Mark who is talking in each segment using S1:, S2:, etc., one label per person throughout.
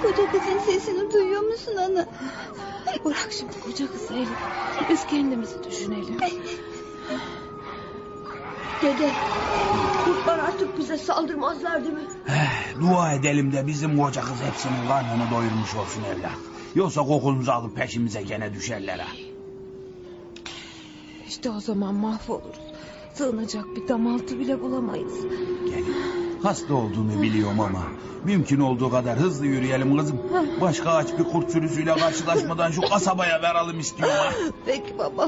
S1: Koca kızın sesini duyuyor musun ana?
S2: Bırak şimdi koca kızı Elif. Biz kendimizi düşünelim.
S3: Dede, kurtlar artık bize saldırmazlar değil mi?
S4: Dua edelim de bizim koca kız hepsinin karnını doyurmuş olsun evlat. Yoksa kokumuzu alıp peşimize gene düşerler ha.
S2: İşte o zaman mahvoluruz. Sığınacak bir damaltı bile bulamayız.
S4: Gelin. Hasta olduğunu biliyorum ama mümkün olduğu kadar hızlı yürüyelim kızım. Başka aç bir kurt sürüsüyle karşılaşmadan şu kasabaya varalım istiyorum ha.
S2: Peki baba.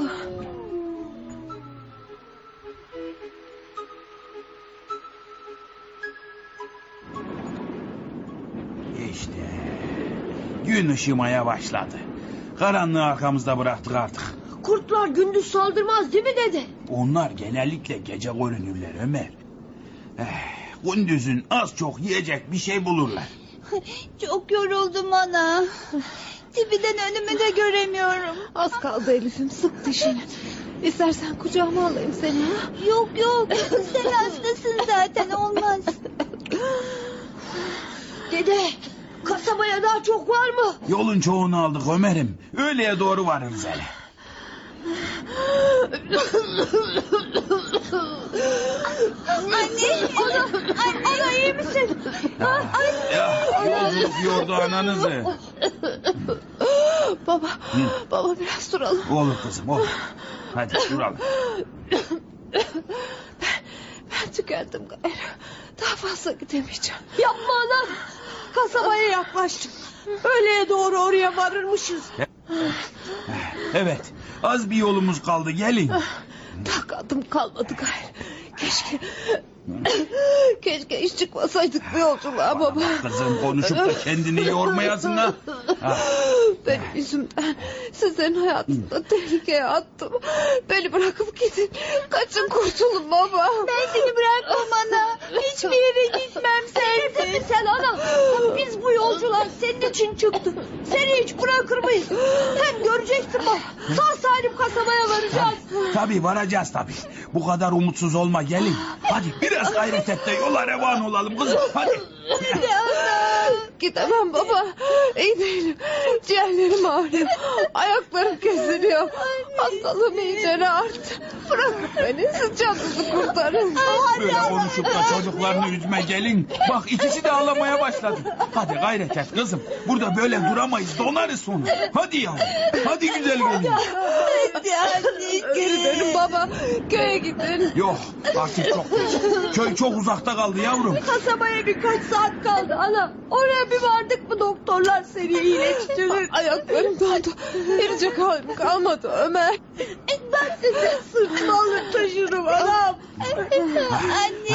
S4: İşte gün ışımaya başladı. Karanlığı arkamızda bıraktık artık.
S3: Kurtlar gündüz saldırmaz değil mi dede?
S4: Onlar genellikle gece görünürler Ömer. Gündüzün az çok yiyecek bir şey bulurlar.
S1: Çok yoruldum ana. Dibiden önümü de göremiyorum.
S2: Az kaldı Elif'im, sık dişini. İstersen kucağıma alayım seni ha.
S1: Yok yok, sen hastasın zaten, olmaz.
S3: Dede, kasabaya daha çok var mı?
S4: Yolun çoğunu aldık Ömer'im. Öğleye doğru varırız hele.
S1: Anne, ana iyi misin?
S4: Yolculuk yordu ananızı.
S2: Baba, baba biraz duralım.
S4: Olur kızım olur. Hadi duralım.
S2: Ben tükendim gayrı. Daha fazla gidemeyeceğim.
S3: Yapma anam. Kasabaya yaklaştık. Öğleye doğru oraya varırmışız.
S4: Evet, az bir yolumuz kaldı, gelin.
S2: Takatim kalmadı gayrı. Keşke hiç çıkmasaydık bu yolculuğa baba.
S4: Kızım konuşup da kendini yormayasın ha.
S2: Benim yüzümden sizlerin hayatını da tehlikeye attım. Beni bırakıp gidin. Kaçın kurtulun baba.
S1: Ben seni bırakmam ana. Hiçbir yere gitmem sensiz.
S3: Sen anam. Biz bu yolcular senin için çıktık. Seni hiç bırakır mıyız? Hem göreceksin bak. Sağ salim kasabaya varacağız.
S4: Tabii varacağız tabii. Bu kadar umutsuz olma, gelin. Hadi biraz gayret et de yola revan olalım kızım, hadi.
S2: Gidemem baba. İyi değilim. Ciğerlerim ağrıyor. Ayaklarım kesiliyor. Hastalığım iyice arttı. Bırakın beni, siz canınızı kurtarın.
S4: Böyle konuşup da çocuklarını üzme gelin. Bak ikisi de ağlamaya başladı. Hadi gayret et kızım. Burada böyle duramayız, donarız sonra. Hadi yavrum. Hadi güzel gelin.
S1: Hadi anneciğim.
S2: Geri dönün baba. Köye gidin.
S4: Yok artık çok geç. Köy çok uzakta kaldı yavrum.
S3: Kasabaya birkaç saat kaldı ana. Oraya bir vardık mı doktorlar seni iyileştirir.
S2: Ayaklarım dondu. Yürüyecek halim kalmadı Ömer.
S3: Ben sizi sırtımı alır taşırım anam.
S1: Anne.